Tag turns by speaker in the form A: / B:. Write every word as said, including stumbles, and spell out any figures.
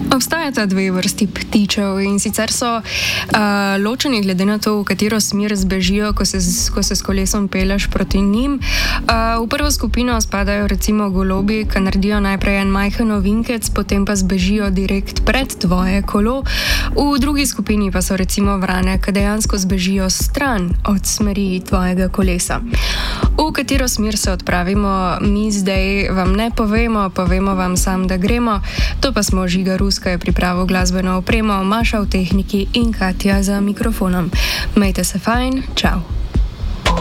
A: Obstajata dve vrsti ptičev in sicer so uh, ločeni glede na to, v katero smer zbežijo, ko se, ko se s kolesom peleš proti njim. Uh, v prvo skupino spadajo recimo golobi, ki naredijo najprej en majhen ovinkec, potem pa zbežijo direkt pred tvoje kolo. V drugi skupini pa so recimo vrane, ki dejansko zbežijo stran od smeri tvojega kolesa. V katero smer se odpravimo, mi zdaj vam ne povemo, povemo vam sam, da gremo. To pa smo Žiga Rus, ki je pripravil glasbeno opremo, Maša v tehniki in Katja za mikrofonom. Majte se fajn, čau!